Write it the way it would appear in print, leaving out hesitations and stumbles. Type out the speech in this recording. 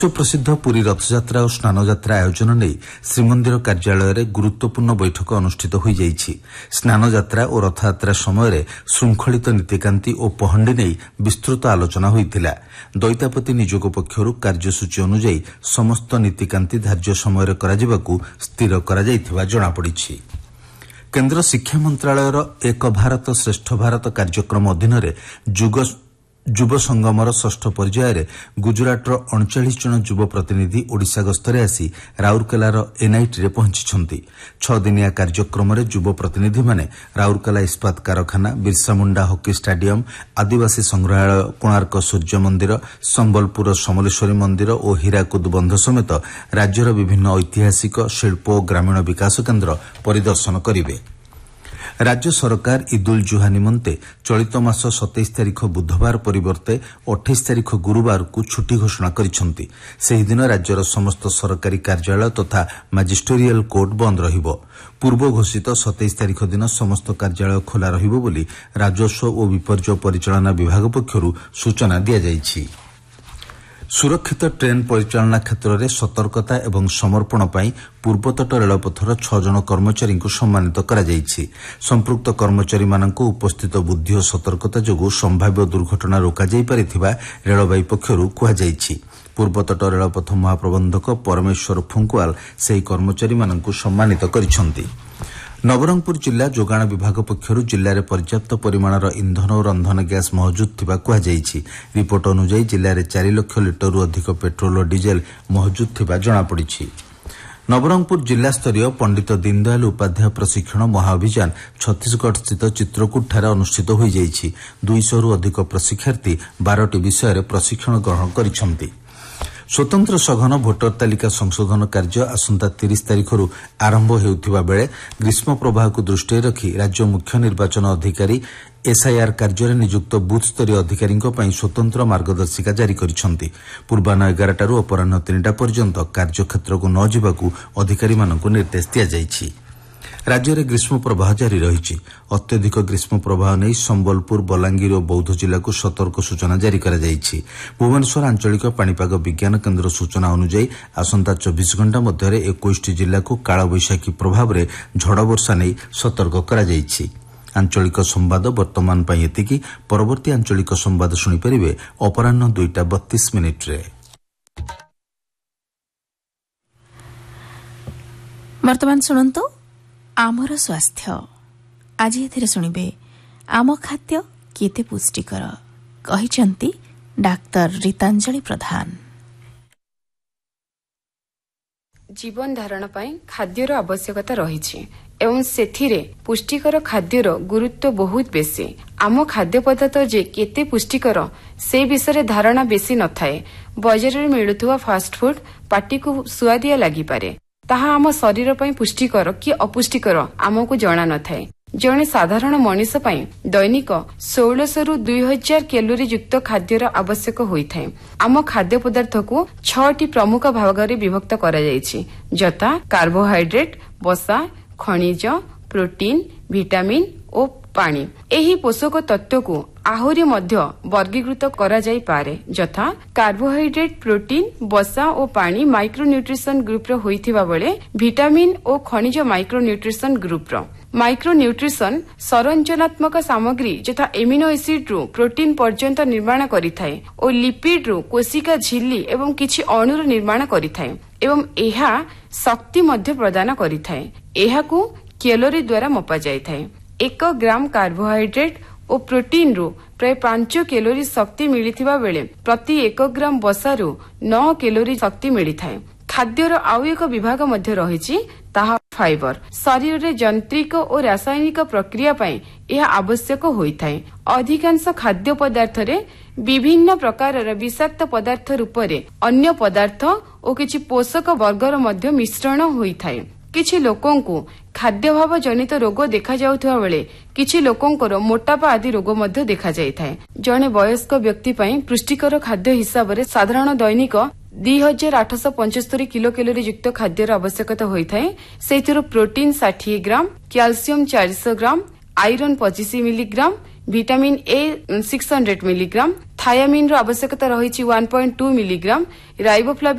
प्रसिद्ध पुरी रथयात्रा और स्नानयात्रा आयोजन नहीं श्रीमंदिर कार्यालय गुरुत्वपूर्ण बैठक अनुष्ठित हो जाइछि। स्नानयात्रा और रथयात्रा समय श्रृंखलित नीतिकांति और पहंडी नहीं विस्तृत आलोचना होइतिला। दैतापति निजोग पक्षरु कार्यसूची अनुଯାयी समस्त नीतिकांति धार्य समय कराजिबाकू स्थिर करा जाइथिबा जणापड़िछि। केन्द्र शिक्षा मंत्रालयर एक भारत श्रेष्ठ भारत कार्यक्रम अधीन युव संगमर षष्ठ पर्यायर गुजरातर 39 जन युव प्रतिनिधि ओडिशा गस्तरे आसी राउरकेलार एनआईटी पहुंची। 6 दिनिया कार्यक्रम युव प्रतिनिधि माने राउरकेला इस्पात कारखाना, बिरसा मुंडा हॉकी स्टाडियम, आदिवासी संग्रहालय, कोणार्क सूर्य मंदिर, संबलपुर समलेश्वरी मंदिर और हीराकुद बंध समेत राज्यर विभिन्न ऐतिहासिक शिल्प और ग्रामीण विकास केन्द्र परिदर्शन करिवे। राज्य सरकार ईद उल जुहा निमंते चलित मास 27 तारिख बुधवार परिवर्ते 28 तारिख गुरुवार को छुट्टी घोषणा करिसेंति। सेहि दिन राज्यर समस्त सरकारी कार्यालय तथा मैजिस्टेरियल कोर्ट बंद रहिबो। पूर्व घोषित 27 तारिख दिन समस्त कार्यालय खोला रहिबो बोली राजस्व और विपर्यय परिचालना विभाग पक्षरु सूचना दिया जाइछि। सुरक्षित ट्रेन परिचालना क्षेत्र में सतर्कता एवं समर्पण पाई पूर्वतट रेलपथर 6 जन कर्मचारी को सम्मानित करा जाइछि। संपृक्त कर्मचारी मानक उपस्थित बुद्धि और सतर्कता जोगु संभाव्य दुर्घटना रोका जाई पारिथिबा रेलबाई पक्षरु कहा जाइछि। पूर्वतट रेलपथ महाप्रबंधक परमेश्वर फुंकुआल सेही कर्मचारी मानक सम्मानित करिसेंति। नवरंगपुर जिला जोगाण विभाग पक्षरु जिले में पर्याप्त परिमाणर इंधन और रंधन गैस महजूद थिबा कहा जाइछि। रिपोर्ट अनुसार जिले में 4 लाख लिटर अधिक पेट्रोल और डीजेल महजूद थिबा जणापड़िछि। नवरंगपुर जिला स्तरीय पंडित दीनदयाल उपाध्याय प्रशिक्षण महाअभियान छत्तीसगढ़ स्थित चित्रकूट अनुष्ठित हो जाइछि। 200 रु अधिक प्रशिक्षार्थी 12टी विषय प्रशिक्षण ग्रहण करिसेंति। स्वतंत्र सघन भोटर तालिका संशोधन कार्य आसंता 30 तारिखर आरंभ हेउथिबा बेले ग्रीष्म प्रवाह को दृष्टि रखी राज्य मुख्य निर्वाचन अधिकारी एसआईआर कार्य नियुक्त बूथ स्तरीय अधिकारी स्वतंत्र मार्गदर्शिका जारी करिसेंति। पूर्वाह्न 11 अपराह्न 3टा पर्यंत कार्यक्षेत्र को न जिबाकू अधिकारी मानक निर्देश दिया जाइछि। राज्य में ग्रीष्म प्रवाह जारी रही। अत्यधिक ग्रीष्म प्रवाह नहीं संबलपुर, बलांगीर और बौद्ध जिला को सतर्क सूचना जारी करा जाइछि। भुवनेश्वर आंचलिक पाणीपाग विज्ञान केन्द्र सूचना अनुଯାयी आसंता 24 घंटा मध्य 21 जिला को कालबैशाखी प्रभाव में झड़ वर्षा नहीं सतर्क करा जाइछि। आंचलिक संवाद वर्तमान पाई एतिकी। परवर्ती आंचलिक संवाद शुणिपारे अपराह्न 2:32 वर्तमान सुनंतु आमर स्वास्थ्य। आज एथिरे सुनिबे आम खाद्य केते पुष्टिकर कहिसेंती डाक्टर रीतांजलि प्रधान। जीवन धारण पाई खाद्यर आवश्यकता रही एवं सेथिरे पुष्टिकर खाद्यर गुरुत्व बहुत बेसी। आम खाद्य पदार्थ जे केते पुष्टिकर से विषय धारणा बेसी न थाए। बजार में मिलुथुवा फास्ट फूड पाटी को सुआदिया लागि पारे, ताहा आम शरीर पई पुष्टिकर कि अपुष्टिकर आमको जना न थाए। जणे साधारण मनीष पई दैनिक 1600 रु 2000 कैलोरी युक्त खाद्यर आवश्यक होइथाय। आम खाद्य पदार्थ को 6टी प्रमुख भागरे विभक्त करा जायछि, जथा कार्बोहाइड्रेट, वसा, खनिज, प्रोटीन, विटामिन और पानी। एही पोषक तत्व को आहुरी मध्य वर्गीकृत करा जाई पारे, जथा कार्बोहाइड्रेट, प्रोटीन, वसा और पानी माइक्रोन्यूट्रिशन ग्रुप रो होइथिबा बेले विटामिन और खनिज माइक्रोन्यूट्रिशन ग्रुप रो। माइक्रोन्यूट्रिशन संरचनात्मक सामग्री जथा एमिनो एसिड रु प्रोटीन पर्यंत निर्माण करिथाय और लिपिड रु कोशिका झिल्ली एवं किछि अणुर निर्माण करिथाय एवं एहा शक्ति मध्य प्रदान करिथाय। एहाकू कैलोरी द्वारा मपा जाइथाय। 1 ग्राम कार्बोहाइड्रेट और प्रोटीन रु प्राय 5 कैलोरी शक्ति मिलिथिबा बेले प्रति 1 ग्राम वसा रु 9 कैलोरी शक्ति मिलिथाय। खाद्यर आउ एक विभाग मध्य रहिछि, ताहा फाइबर। शरीर रे यांत्रिक और रासायनिक प्रक्रिया पई यह आवश्यक होइथाय। अधिकांश खाद्य पदार्थ रे विभिन्न प्रकार विषाक्त पदार्थ रूप रे अन्य पदार्थ और किछि पोषक वर्गर मध्य मिश्रण होइथाय। किछि लोकंकु खाद्यभाव जनित रोग देखा जाउथवा बेले किछि लोकंकर मोटापा आदि रोग मध्य देखा जाइथाय। जणे वयस्क व्यक्ति पई पुष्टिकर खाद्य हिसाब रे साधारण दैनिक 2875 किलो कैलोरी युक्त खाद्यर आवश्यकता होइथाय। सेथिरो protein 60 gram, calcium 400 gram, iron 25 milligram, vitamin A 600 milligram, ଥାୟାମିନ୍ର ଆବଶ୍ୟକତା ରହିଛି 1.2 ମିଲିଗ୍ରାମ, ରାଇବୋଫ୍ଲାଭିନ୍